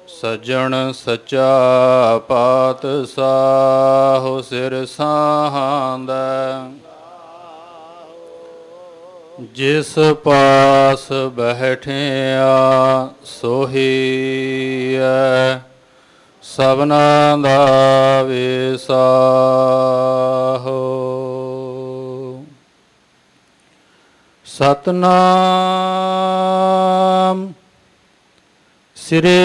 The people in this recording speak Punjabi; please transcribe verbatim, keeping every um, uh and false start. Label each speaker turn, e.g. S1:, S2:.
S1: ਸੱਜਣ ਸੱਚਾ ਪਾਤਸ਼ਾਹ ਸਿਰ ਸਾਹਾਂਦਾ, ਜਿਸ ਪਾਸ ਬੈਠਿਆ ਸੋਹੀ ਹੈ ਸਭਨਾ ਦਾ ਵਿਸਾਹੋ। ਸਤਨਾਮ ਸ੍ਰੀ